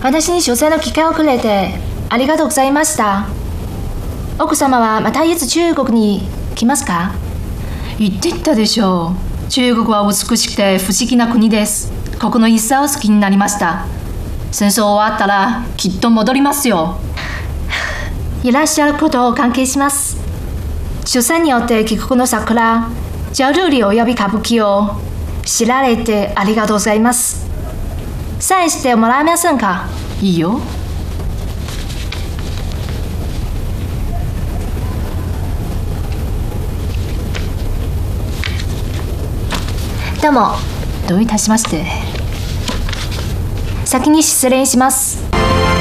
私に出演の機会をくれてありがとうございました。奥様はまたいつ中国に来ますか？ 言っていったでしょう。中国は美しくて不思議な国です。ここの一茶を好きになりました。戦争終わったらきっと戻りますよ。 いらっしゃることを関係します。出産によって帰国の桜、ジャルーリおよび歌舞伎を知られてありがとうございます。サインしてもらえませんか？ いいよ。 どうも。 どういたしまして。 先に失礼します。